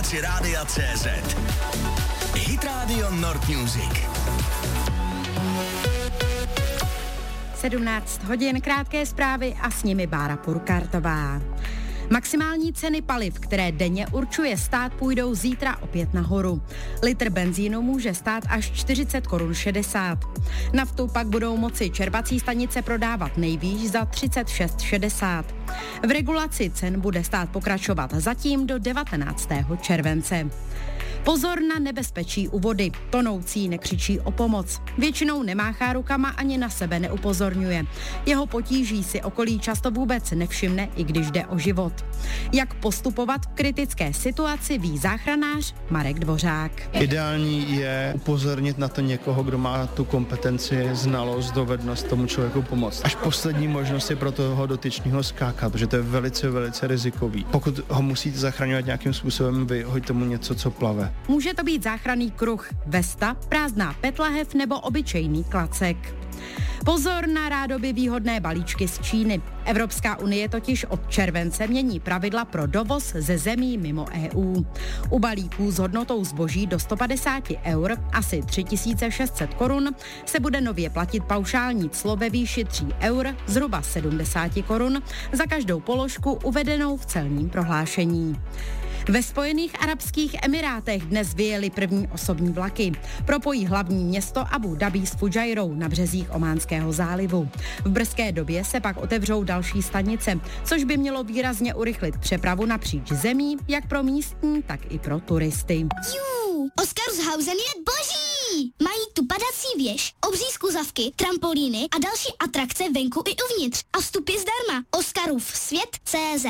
aplikaci Rádia CZ. Hit Radio Nord Music. 17 hodin, krátké zprávy a s nimi Bára Purkartová. Maximální ceny paliv, které denně určuje stát, půjdou zítra opět nahoru. Litr benzínu může stát až 40 korun 60. Naftu pak budou moci čerpací stanice prodávat nejvýš za 36,60. V regulaci cen bude stát pokračovat zatím do 19. července. Pozor na nebezpečí u vody. Tonoucí nekřičí o pomoc. Většinou nemáchá rukama ani na sebe neupozorňuje. Jeho potíží si okolí často vůbec nevšimne, i když jde o život. Jak postupovat v kritické situaci, ví záchranář Marek Dvořák. Ideální je upozornit na to někoho, kdo má tu kompetenci, znalost, dovednost tomu člověku pomoct. Až poslední možnost je pro toho dotyčného skákat, protože to je velice, velice rizikový. Pokud ho musíte zachraňovat nějakým způsobem, vyhoďte mu něco, co plave. Může to být záchranný kruh, vesta, prázdná petlahev nebo obyčejný klacek. Pozor na rádoby výhodné balíčky z Číny. Evropská unie totiž od července mění pravidla pro dovoz ze zemí mimo EU. U balíků s hodnotou zboží do 150 eur, asi 3600 korun, se bude nově platit paušální clo ve výši 3 eur, zhruba 70 korun, za každou položku uvedenou v celním prohlášení. Ve Spojených arabských emirátech dnes vyjeli první osobní vlaky. Propojí hlavní město Abu Dhabí s Fudžajrou na březích Ománského zálivu. V brzké době se pak otevřou další stanice, což by mělo výrazně urychlit přepravu napříč zemí, jak pro místní, tak i pro turisty. Oscarshausen je boží! Mají tu padací věž, obří skluzavky, trampolíny a další atrakce venku i uvnitř. A vstup je zdarma. Oscarův svět.cz.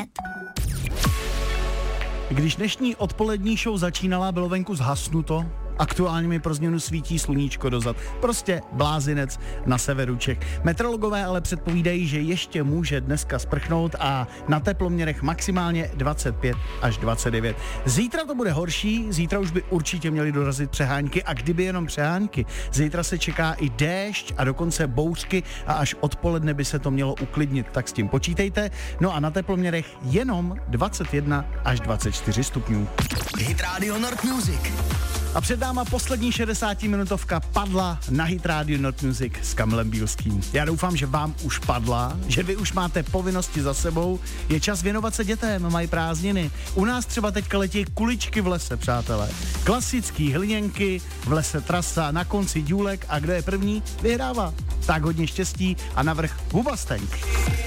Když dnešní odpolední show začínala, bylo venku zhasnuto. Aktuálně mi pro změnu svítí sluníčko dozad. Prostě blázinec na severu Čech. Meteorologové ale předpovídají, že ještě může dneska sprchnout a na teploměrech maximálně 25 až 29. Zítra to bude horší, zítra už by určitě měly dorazit přehánky a kdyby jenom přehánky. Zítra se čeká i déšť a dokonce bouřky a až odpoledne by se to mělo uklidnit, tak s tím počítejte. No a na teploměrech jenom 21 až 24 stupňů. Hit Radio Nord Music. A před náma poslední 60-minutovka padla na Hit Radio Nord Music s Kamilem Bílským. Já doufám, že vám už padla, že vy už máte povinnosti za sebou. Je čas věnovat se dětem, mají prázdniny. U nás třeba teďka letí kuličky v lese, přátelé. Klasický hliněnky, v lese trasa, na konci důlek a kdo je první, vyhrává. Tak hodně štěstí a navrch hubastenk.